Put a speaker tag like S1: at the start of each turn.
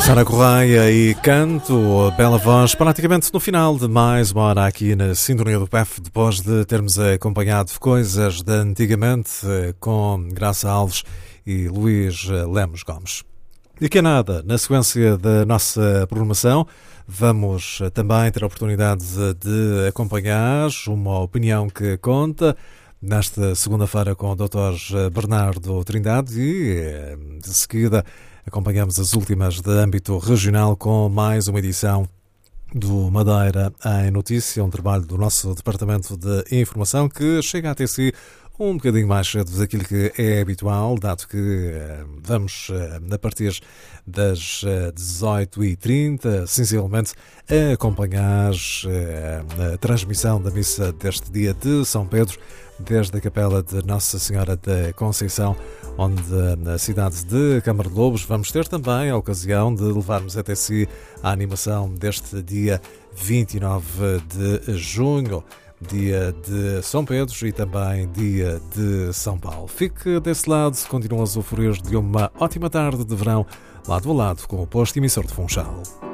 S1: Sara Correia e canto, bela voz, praticamente no final de mais uma hora aqui na Sintonia do PEF, depois de termos acompanhado coisas de antigamente com Graça Alves e Luís Lemos Gomes. Daqui a nada, na sequência da nossa programação, vamos também ter a oportunidade de acompanhar uma opinião que conta nesta segunda-feira com o Dr. Bernardo Trindade e, de seguida, acompanhamos as últimas de âmbito regional com mais uma edição do Madeira em Notícia, um trabalho do nosso Departamento de Informação que chega até si um bocadinho mais cedo daquilo que é habitual, dado que vamos, a partir das 18h30, sensivelmente, a acompanhar a transmissão da missa deste dia de São Pedro, desde a Capela de Nossa Senhora da Conceição, onde na cidade de Câmara de Lobos vamos ter também a ocasião de levarmos até si a animação deste dia 29 de junho, dia de São Pedro e também dia de São Paulo. Fique desse lado, continuam a usufruir de uma ótima tarde de verão, lado a lado com o posto emissor de Funchal.